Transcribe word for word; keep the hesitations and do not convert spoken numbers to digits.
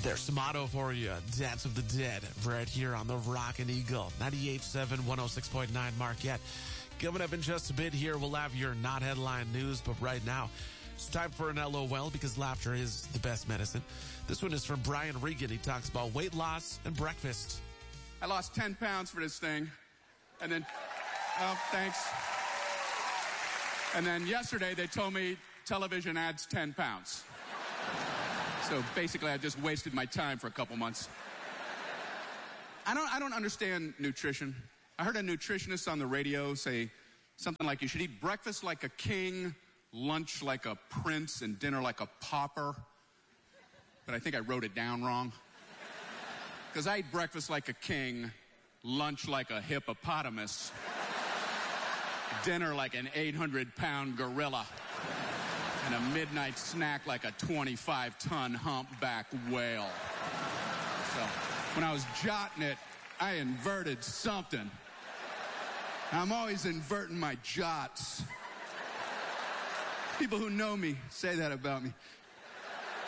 There's some auto for you. Dance of the Dead right here on the Rockin' Eagle. ninety-eight point seven, one oh six point nine Marquette. Coming up in just a bit here, we'll have your not headline news, but right now, it's time for an L O L because laughter is the best medicine. This one is from Brian Regan. He talks about weight loss and breakfast. I lost ten pounds for this thing. And then, oh, thanks. And then yesterday they told me television adds ten pounds. So basically I just wasted my time for a couple months. I don't, I don't understand nutrition. I heard a nutritionist on the radio say something like you should eat breakfast like a king, lunch like a prince, and dinner like a pauper. But I think I wrote it down wrong. Because I eat breakfast like a king, lunch like a hippopotamus, dinner like an eight hundred pound gorilla, and a midnight snack like a twenty-five ton humpback whale. So when I was jotting it, I inverted something. I'm always inverting my jots. People who know me say that about me.